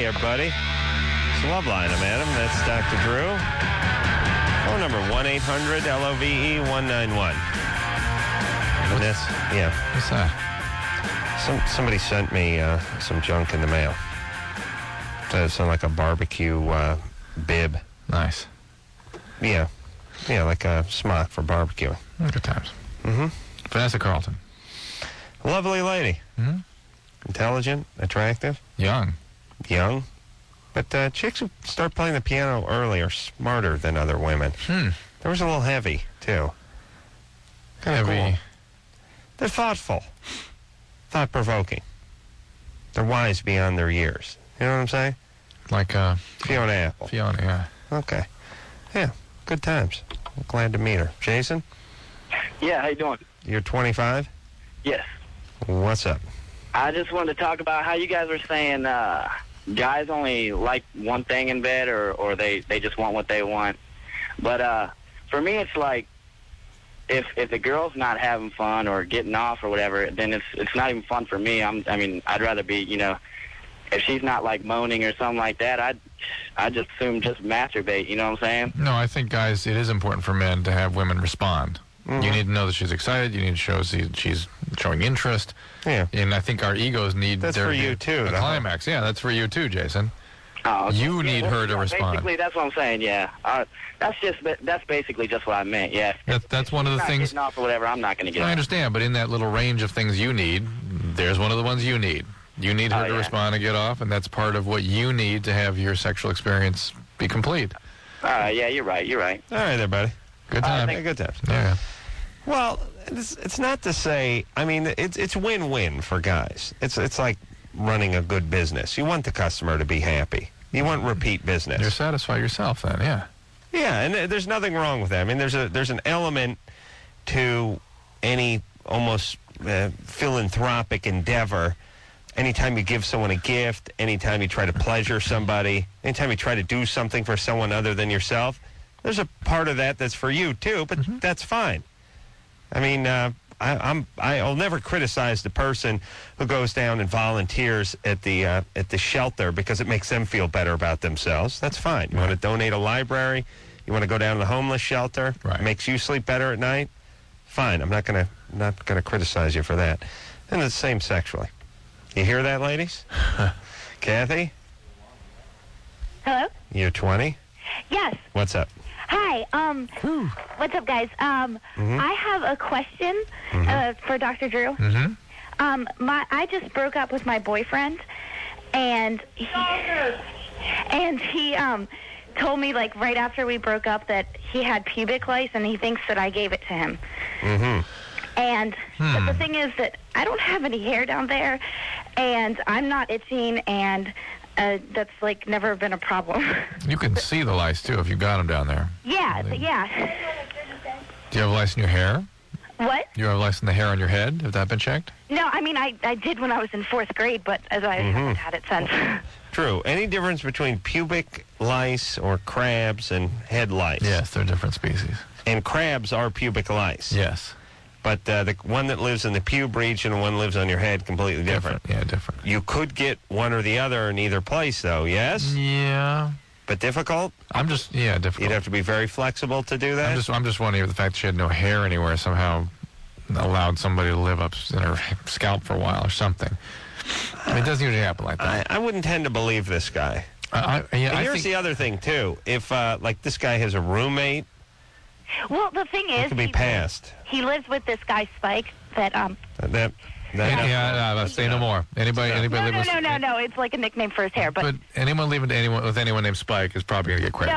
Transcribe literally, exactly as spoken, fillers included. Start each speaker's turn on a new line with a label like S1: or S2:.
S1: everybody. It's Loveline. I'm Adam. That's Doctor Drew. Phone number one eight hundred L O V E one nine one. And this, yeah.
S2: What's that?
S1: Some somebody sent me uh, some junk in the mail. It sounds like a barbecue uh, bib.
S2: Nice.
S1: Yeah, yeah, like a smock for barbecuing.
S2: Good times.
S1: Mm-hmm.
S2: Vanessa Carlton.
S1: Lovely lady.
S2: Mm-hmm.
S1: Intelligent, attractive,
S2: Young.
S1: young. But uh, chicks who start playing the piano early are smarter than other women.
S2: Hmm.
S1: There was a little heavy, too. Kind of
S2: Heavy.
S1: cool. They're thoughtful. Thought-provoking. They're wise beyond their years. You know what I'm saying?
S2: Like uh,
S1: Fiona Apple.
S2: Fiona, yeah.
S1: Okay. Yeah, good times. I'm glad to meet her. Jason,
S3: Yeah, how you doing?
S1: you're twenty-five?
S3: Yes.
S1: What's up?
S3: I just wanted to talk about how you guys were saying uh, guys only like one thing in bed, or, or they, they just want what they want. But uh, for me, it's like if if the girl's not having fun or getting off or whatever, then it's it's not even fun for me. I'm I mean, I'd rather be, you know, if she's not like moaning or something like that, I'd I just assume just masturbate. You know what I'm saying?
S2: No, I think, guys, it is important for men to have women respond.
S1: Mhm.
S2: You need to know that she's excited. You need to show she, she's showing interest.
S1: Yeah.
S2: And I think our egos need
S1: That's
S2: their
S1: for you, too,
S2: a
S1: though.
S2: climax. Yeah, that's for you, too, Jason.
S3: Oh, okay.
S2: You
S3: Yeah,
S2: need
S3: well,
S2: her to
S3: yeah,
S2: respond.
S3: Basically, that's what I'm saying. Yeah, uh, that's just that's basically just what I meant. Yeah.
S2: That, that's one of the
S3: Not
S2: things.
S3: getting off or whatever, I'm not going to get
S2: I
S3: off.
S2: understand, but in that little range of things you need, there's one of the ones you need. You need her
S3: Oh,
S2: to
S3: yeah.
S2: respond and get off, and that's part of what you need to have your sexual experience be complete.
S3: All right, yeah, you're right. You're right.
S1: All right there, buddy.
S2: Good
S3: Uh,
S2: time.
S1: Yeah, good times.
S2: yeah.
S1: Well, it's, it's not to say, I mean, it's it's win-win for guys. It's it's like running a good business. You want the customer to be happy. You want repeat business.
S2: You're satisfy yourself then, yeah.
S1: Yeah, and th- there's nothing wrong with that. I mean, there's a there's an element to any almost uh, philanthropic endeavor. Anytime you give someone a gift, anytime you try to pleasure somebody, anytime you try to do something for someone other than yourself, there's a part of that that's for you too, but
S2: Mm-hmm.
S1: that's fine. I mean, uh, I, I'm I'll never criticize the person who goes down and volunteers at the uh, at the shelter because it makes them feel better about themselves. That's fine. You want to donate a library, you want to go down to the homeless shelter,
S2: Right.
S1: makes you sleep better at night. Fine. I'm not gonna not gonna criticize you for that. And the same sexually. You hear that, ladies? Kathy,
S4: Hello?
S1: you're twenty.
S4: Yes.
S1: What's up?
S4: Hi. Um, what's up, guys? Um,
S1: Mhm.
S4: I have a question
S1: Mhm.
S4: uh, for Doctor Drew.
S2: Mm-hmm.
S4: Um, my I just broke up with my boyfriend, and he, and he um told me like right after we broke up that he had pubic lice and he thinks that I gave it to him.
S1: Mm-hmm.
S4: And but
S2: Hmm.
S4: the thing is that I don't have any hair down there, and I'm not itching, and uh, that's like never been a problem.
S2: You can see the lice, too, if you got them down there.
S4: yeah,
S2: Really?
S4: yeah.
S2: Do you have lice in your hair?
S4: What?
S2: Do you have lice in the hair on your head? Have that been checked?
S4: No, I mean, I, I did when I was in fourth grade, but as I
S1: Mhm.
S4: haven't had it since.
S1: True. Any difference between pubic lice or crabs and head lice?
S2: Yes, they're different species.
S1: And crabs are pubic lice.
S2: Yes.
S1: But uh, the one that lives in the pube region and one lives on your head, completely different.
S2: Yeah, different.
S1: You could get one or the other in either place, though, yes?
S2: Yeah.
S1: But difficult?
S2: I'm just, yeah, difficult.
S1: You'd have to be very flexible to do that?
S2: I'm just, I'm just wondering if the fact that she had no hair anywhere somehow allowed somebody to live up in her scalp for a while or something. I mean, it doesn't usually happen like
S1: I,
S2: that.
S1: I wouldn't tend to believe this guy.
S2: I, I, yeah,
S1: And
S2: I
S1: here's
S2: think,
S1: the other thing, too. If, uh, like, this guy has a roommate,
S4: Well, the thing
S1: it
S4: is,
S1: could be
S4: he,
S1: passed.
S4: he lives with this guy Spike. That um.
S1: That, that,
S2: yeah, yeah, no, say no more. Anybody, anybody
S4: No,
S2: live
S4: no,
S2: with,
S4: no, no, no. It's like a nickname for his hair, but.
S2: But anyone living to anyone with anyone named Spike is probably gonna get credit.